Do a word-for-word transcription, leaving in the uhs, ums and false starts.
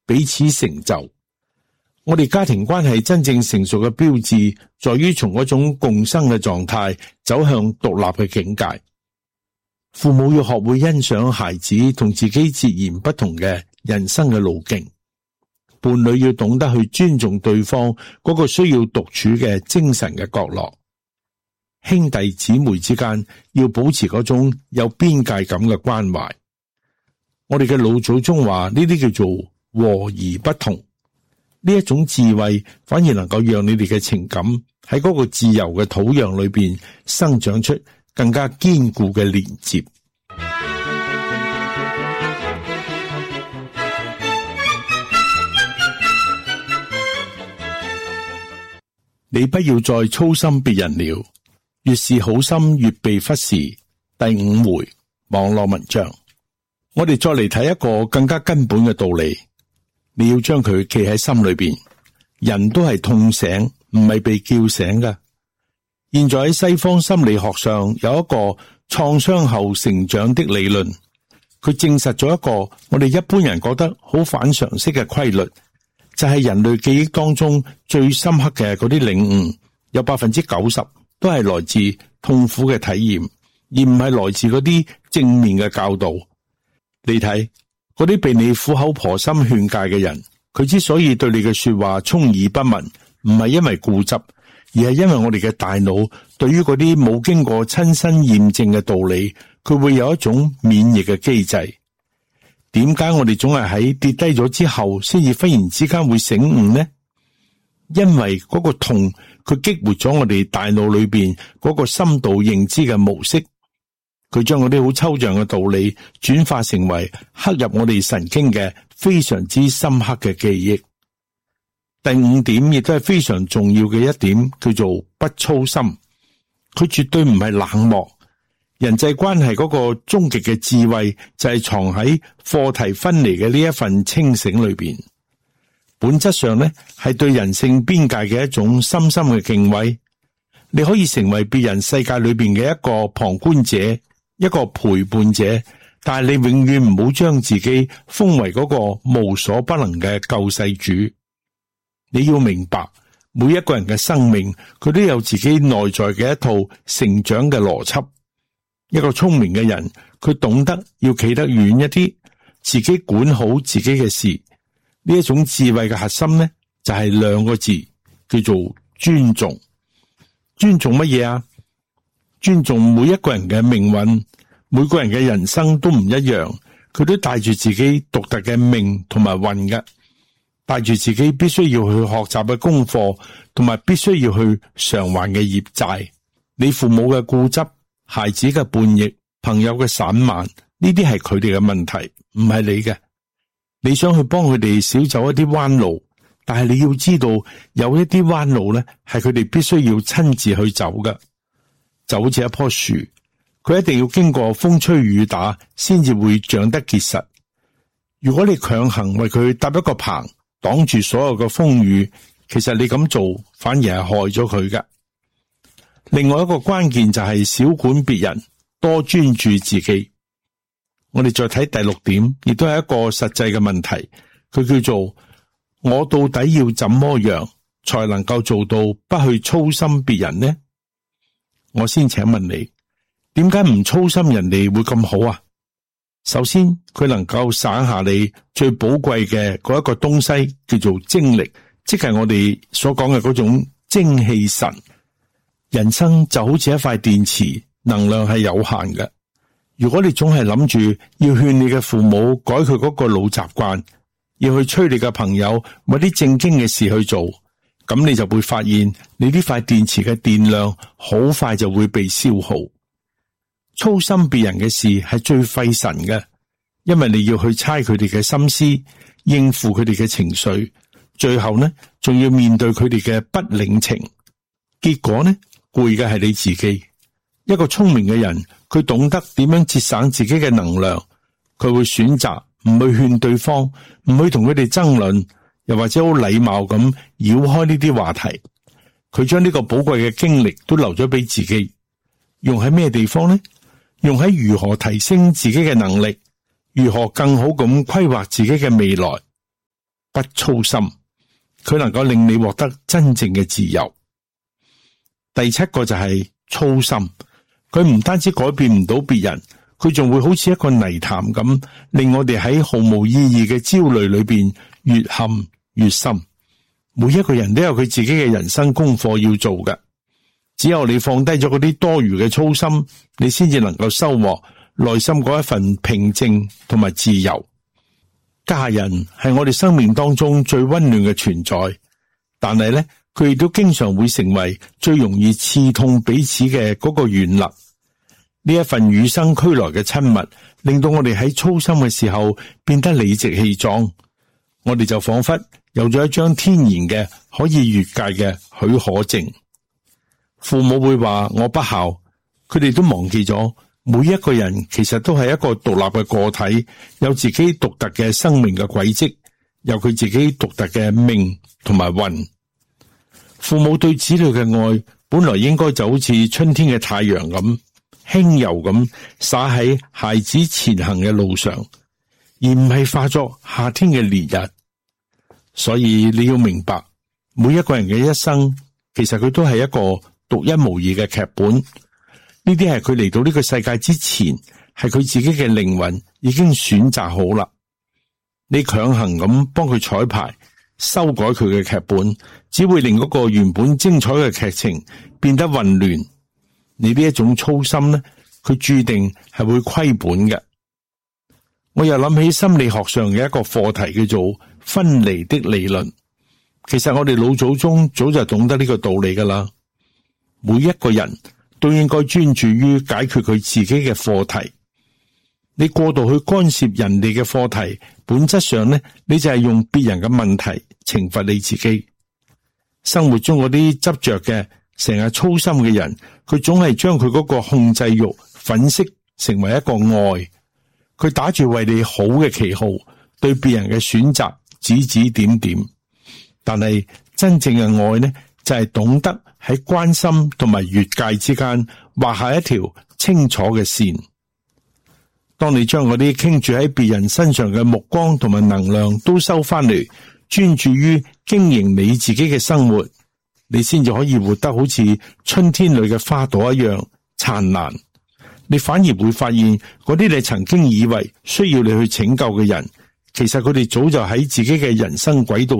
彼此成就。我哋家庭關係真正成熟嘅標誌，在於從嗰種共生嘅狀態走向獨立嘅境界。父母要學會欣賞孩子同自己截然不同嘅人生嘅路徑，伴侶要懂得去尊重對方嗰個需要獨處嘅精神嘅角落。兄弟姊妹之間要保持嗰種有邊界感嘅關懷。我哋嘅老祖宗話呢啲叫做和而不同。呢一種智慧反而能夠讓你哋嘅情感喺嗰個自由嘅土壤裏邊生長出更加堅固嘅連接。你不要再操心別人了，越是好心越被忽視。第五回網絡文章，我哋再嚟睇一個更加根本嘅道理。你要將佢記喺心裏邊，人都係痛醒，唔係被叫醒㗎。現在喺西方心理學上有一個創傷後成長的理論，佢證實咗一個我哋一般人覺得好反常識嘅規律，就係人類記憶當中最深刻嘅嗰啲領悟，有百分之九十都係來自痛苦嘅體驗，而唔係來自嗰啲正面嘅教導。你睇。嗰啲被你苦口婆心勸誡嘅人，佢之所以對你嘅說話充耳不聞，唔係因為固執，而係因為我哋嘅大腦對於嗰啲冇經過親身驗證嘅道理，佢會有一種免疫嘅機制。點解我哋總係喺跌低咗之後，先至忽然之間會醒悟呢？因為嗰個痛，佢激活咗我哋大腦裏邊嗰個深度認知嘅模式。佢將嗰啲好抽象嘅道理轉化成為刻入我哋神經嘅非常之深刻嘅記憶。第五點亦都係非常重要嘅一點，叫做不操心。佢絕對唔係冷漠。人際關係嗰個終極嘅智慧就係藏喺課題分離嘅呢一份清醒裏邊。本質上呢，係對人性邊界嘅一種深深嘅敬畏。你可以成為別人世界裏邊嘅一個旁觀者，一個陪伴者，但係你永遠唔好將自己封為嗰個無所不能嘅救世主。你要明白，每一個人嘅生命，佢都有自己內在嘅一套成長嘅邏輯。一個聰明嘅人，佢懂得要企得遠一啲，自己管好自己嘅事。呢一種智慧嘅核心呢，就係兩個字，叫做尊重。尊重乜嘢啊？尊重每一個人嘅命運，每個人嘅人生都唔一樣，佢都帶住自己獨特嘅命同埋運嘅，帶住自己必須要去學習嘅功課，同埋必須要去償還嘅業債。你父母嘅固執，孩子嘅叛逆，朋友嘅散漫，呢啲係佢哋嘅問題，唔係你嘅。你想去幫佢哋少走一啲彎路，但係你要知道，有一啲彎路咧，係佢哋必須要親自去走嘅。就好似一棵樹，佢一定要經過風吹雨打，先至會長得結實。如果你強行為佢搭一個棚，擋住所有嘅風雨，其實你咁做反而係害咗佢㗎。另外一個關鍵就係少管別人，多專注自己。我哋再睇第六點，亦都係一個實際嘅問題，佢叫做我到底要怎麼樣才能夠做到不去操心別人呢？我先請問你，點解唔操心人哋會咁好啊？首先，佢能夠省下你最寶貴嘅嗰一個東西，叫做精力，即係我哋所講嘅嗰種精氣神。人生就好似一塊電池，能量係有限嘅。如果你總係諗住要勸你嘅父母改佢嗰個老習慣，要去催你嘅朋友搵啲正經嘅事去做，咁你就會發現你呢塊電池嘅電量好快就會被消耗。操心別人嘅事係最費神嘅，因為你要去猜佢哋嘅心思，應付佢哋嘅情緒，最後呢仲要面對佢哋嘅不領情，結果呢攰嘅係你自己。一個聰明嘅人，佢懂得點樣節省自己嘅能量，佢會選擇唔去勸對方，唔去同佢哋爭論，又或者好禮貌咁繞開呢啲話題。佢將呢個寶貴嘅經歷都留咗俾自己，用喺咩地方呢？用喺如何提升自己嘅能力，如何更好咁規劃自己嘅未來。 不操心，佢能夠令你獲得真正嘅自由。第七個就係操心，佢唔單止改變唔到別人，佢仲會好似一個泥潭咁，令我哋喺毫無意義嘅焦慮裏邊越陷越深。每一個人都有佢自己嘅人生功課要做嘅，只有你放低咗嗰啲多餘嘅操心，你先至能夠收穫內心嗰一份平靜同埋自由。家人係我哋生命當中最溫暖嘅存在，但係咧，佢亦都經常會成為最容易刺痛彼此嘅嗰個軟肋。呢一份與生俱來嘅親密，令到我哋喺操心嘅時候變得理直氣壯，我哋就仿佛有咗一張天然嘅可以越界嘅許可證。父母會話我不孝，佢哋都忘記咗每一個人其實都係一個獨立嘅個體，有自己獨特嘅生命嘅軌跡，有佢自己獨特嘅命同埋運。父母對子女嘅愛本來應該就好似春天嘅太陽咁輕柔咁灑喺孩子前行嘅路上，而唔係化作夏天嘅烈日。所以你要明白，每一個人嘅一生其實佢都係一個獨一無二嘅劇本。呢啲係佢嚟到呢個世界之前，係佢自己嘅靈魂已經選擇好啦。你強行咁幫佢彩排修改佢嘅劇本，只會令嗰個原本精彩嘅劇情變得混亂。你呢一種操心呢，佢注定係會虧本嘅。我又諗起心理學上嘅一個課題，叫做分離的理論。其實我哋老祖宗早就懂得呢個道理噶啦。每一個人都應該專注於解決佢自己嘅課題。你過度去干涉人哋嘅課題，本質上呢，你就係用別人嘅問題懲罰你自己。生活中嗰啲執着嘅、成日操心嘅人，佢總係將佢嗰個控制欲粉飾成為一個愛。佢打住為你好嘅旗號，對別人嘅選擇指指點點。但係真正嘅愛呢，就係懂得喺關心同埋越界之間畫下一條清楚嘅線。當你將嗰啲傾注喺別人身上嘅目光同埋能量都收翻嚟，專注於經營你自己嘅生活，你先至可以活得好似春天裏嘅花朵一樣燦爛。你反而會發現，嗰啲你曾經以為需要你去拯救嘅人，其實佢哋早就喺自己嘅人生軌道